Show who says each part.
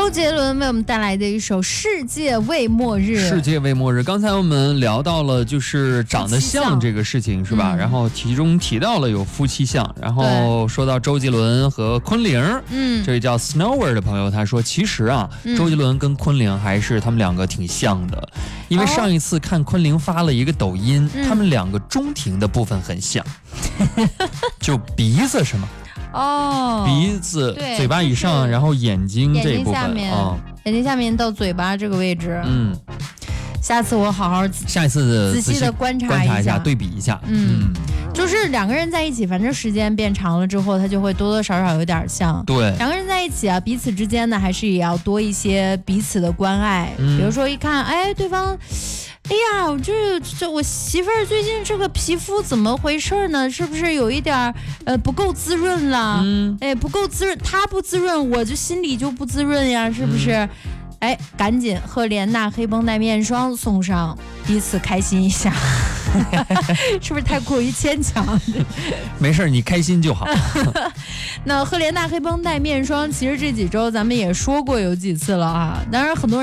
Speaker 1: 周杰伦为我们带来的一首《世界未末日》。
Speaker 2: 世界未末日，刚才我们聊到了就是长得像这个事情是吧？然后其中提到了有夫妻相，然后说到周杰伦和昆凌，这位叫 Snower 的朋友他说，其实啊，周杰伦跟昆凌还是他们两个挺像的，因为上一次看昆凌发了一个抖音，他们两个中庭的部分很像，就鼻子是吗？鼻子、嘴巴以上，然后眼睛这一部分，
Speaker 1: 眼睛下面到嘴巴这个位置。下次我好好
Speaker 2: 下一次
Speaker 1: 仔细的观察
Speaker 2: 一下，对比一下。
Speaker 1: 就是两个人在一起，反正时间变长了之后，他就会多多少少有点像。
Speaker 2: 对，
Speaker 1: 两个人在一起啊，彼此之间呢，还是也要多一些彼此的关爱。比如说一看，哎，对方。哎呀，我媳妇儿最近这个皮肤怎么回事呢？是不是有一点不够滋润了？不够滋润，她不滋润，我就心里就不滋润呀，是不是？赶紧赫莲娜黑绷带面霜送上，彼此开心一下。是不是太过于牵强？
Speaker 2: 没事，你开心就好。
Speaker 1: 那赫莲娜黑绷带面霜，其实这几周咱们也说过有几次了啊，当然很多人